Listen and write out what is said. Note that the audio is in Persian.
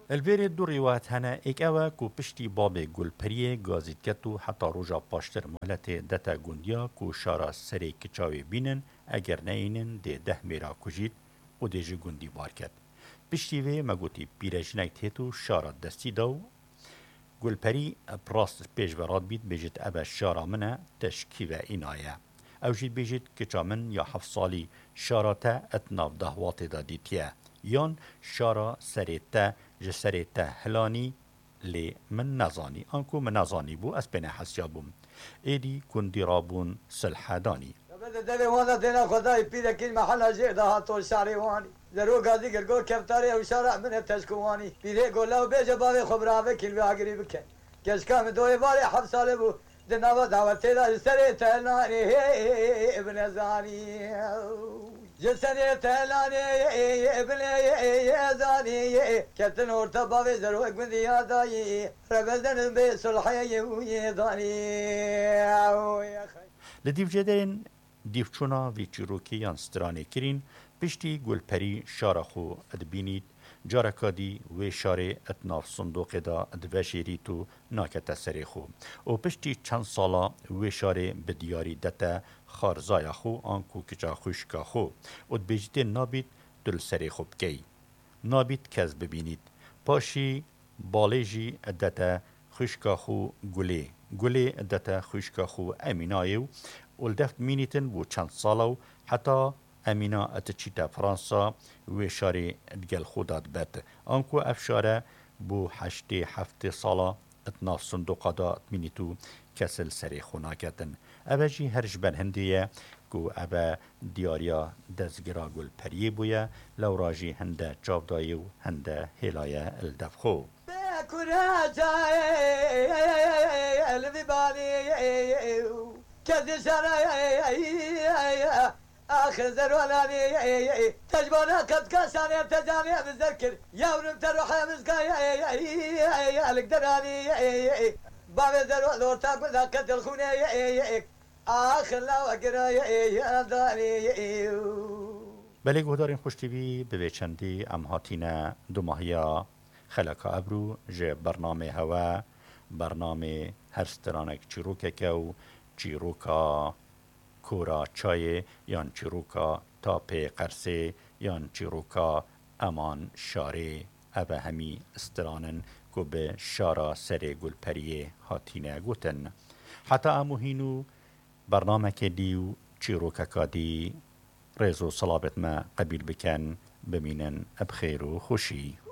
البيري دوري واتهنا إكاوا كو بشتي بابي گلپریه گازید کتو حتی روژا پاشتر مهلت دتا گوندیا کو شارا سری کچاوی بینن اگر نینن ده میرا کجید و دیجی گوندی بار کد. پشتی وی مگوتی پیرجنک تیتو شارا دستی دو گلپری پراست پیش براد بید بیجید ابا شارا منه تشکی و اینایه. او جید بیجید کچا من یا 7 سالی شارا تا اتناف دهوات دا دیتیه یان شارا سریتا جسریتا هلانی لی من نزانی انکو من نزانی بو از پینه حسیابم ایدی کندی رابون سلحادانی دبي وانا دينا خداي بيدا كل محل جيدا هاتو شاري واني درو قاضي قرقو كفتاري وشارع من التشكواني بيدا قول له بيجا بابي خبرابي كل بيها بك كشكا من دوي بالي حب صالبو دنابا دعوتي دا سري تهلاني ابن زاني جسني تهلاني ابن زاني كتن ورتا بابي زروك من دياداي ربزن بسلحي ويداني لديف جدين دیفچونا وی چیروکی یان سترانه کرین پشتی گلپری شارخو ادبینید جارکادی و شاره اتناف صندوق دا ادوشیری تو ناکت سریخو و پشتی چند سالا و شاره بدیاری دتا خارزای خو آنکو کجا خوشکا خو و دبیجتی نابید دل سریخو بکی نابید کز ببینید پاشی بالیجی دتا خوشکا خو گلی دتا خوشکا خو امینایو ولدفت مينيتن بو چند سالو حتى أمينة أتشيتا فرنسا وشاري دقل خودات بات أنكو أفشارة بو حشتي حفت سالا اتناف صندوق دا مينيتو كسل سري خوناكتن أباجي هرش بن هندية كو أبا دياريا دزگرا گل پريه بويا لو راجي هنده جاب دايو هنده هلايا الدفخو كذي سنة آخر زرولاني تجبانا قد كاساني تجاني بذكر يوم تروح مسكاي لك دراني باب زرول لو تاكل ذاك الخوني آخر لا وقراي داني بله گهدارین خوشتیوی به چندی ام هاتینا دو ماهیا خلقا ابرو جه برنامه هوا برنامه هرسترانک چیروکه که چیروکا کورا چای یان چیروکا تاپ قرسه یان چیروکا امان شاره ابا همی استرانن که به شارا سر گلپریه هاتینه گوتن حتی امو هینو برنامه که دیو چیروکا کادی رزو صلابت ما قبیل بکن بمینن بخیر و خوشی